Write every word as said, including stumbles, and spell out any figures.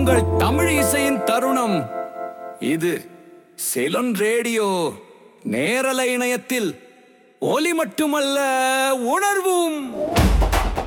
உங்கள் தமிழ் இசையின் தருணம். இது செலன் ரேடியோ நேரலை இணையத்தில் ஒலி மட்டுமல்ல, உணர்வும்.